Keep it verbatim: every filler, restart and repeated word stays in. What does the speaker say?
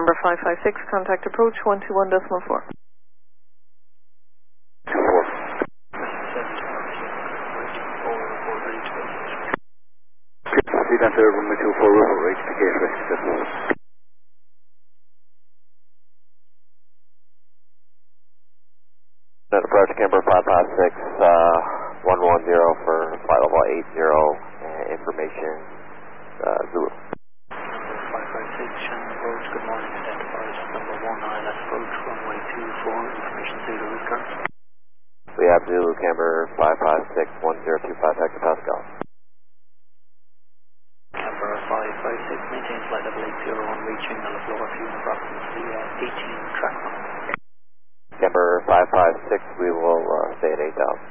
Camber five five six, contact approach one two one decimal four. Four. Proceed on to runway two four, report reach to gateway. Then approach Camber five five six, uh, one one zero for flight level eight zero, uh, information, uh, Zulu. five five six, Shannon approach, good morning, identifiers number one nine, let's approach runway two four, information Zulu, return. We have Zulu Camber five five six, one zero two five hectopascal. Camber five five six, maintain flight level eight zero one, reaching the LaFleur fuel approximately uh, eighteen track one. Camber five five six, we will uh, stay at eight thousand.